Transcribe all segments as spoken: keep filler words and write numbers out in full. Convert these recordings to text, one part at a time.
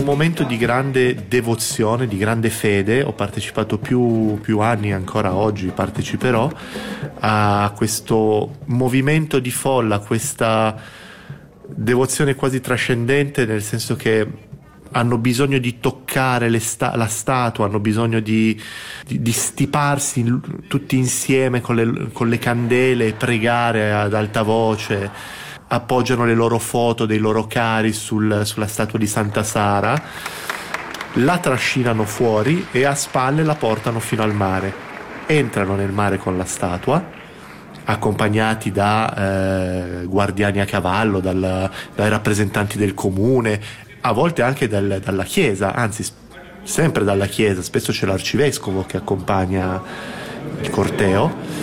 momento di grande devozione, di grande fede. Ho partecipato più, più anni, ancora oggi parteciperò a questo movimento di folla, questa devozione quasi trascendente, nel senso che hanno bisogno di toccare le sta- la statua, hanno bisogno di, di, di stiparsi in, tutti insieme con le, con le candele e pregare ad alta voce. Appoggiano le loro foto dei loro cari sul, sulla statua di Santa Sara, la trascinano fuori e a spalle la portano fino al mare. Entrano nel mare con la statua, accompagnati da eh, guardiani a cavallo, dal, dai rappresentanti del comune, a volte anche dal, dalla chiesa, anzi sempre dalla chiesa, spesso c'è l'arcivescovo che accompagna il corteo.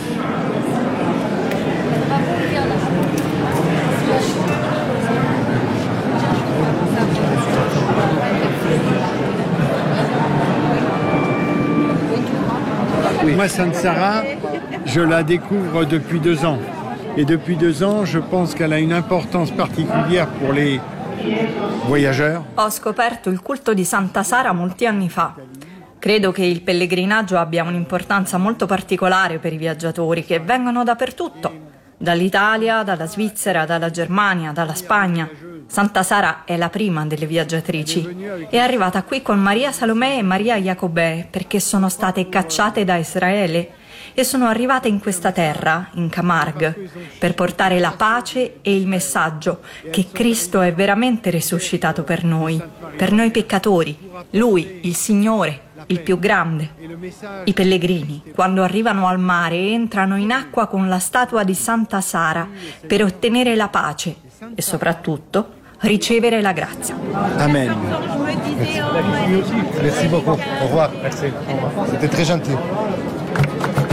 Moi, Santa Sara, je la découvre depuis deux ans. Et depuis deux ans, je pense qu'elle a une importance particulière pour les voyageurs. Ho scoperto il culto di Santa Sara molti anni fa. Credo che il pellegrinaggio abbia un'importanza molto particolare per i viaggiatori che vengono dappertutto. Dall'Italia, dalla Svizzera, dalla Germania, dalla Spagna. Santa Sara è la prima delle viaggiatrici. È arrivata qui con Maria Salomè e Maria Jacobè perché sono state cacciate da Israele e sono arrivate in questa terra, in Camargue, per portare la pace e il messaggio che Cristo è veramente risuscitato per noi, per noi peccatori. Lui, il Signore, il più grande. I pellegrini, quando arrivano al mare, entrano in acqua con la statua di Santa Sara per ottenere la pace e soprattutto ricevere la grazia. Amen. Merci beaucoup. Au revoir. Merci. C'était très gentil.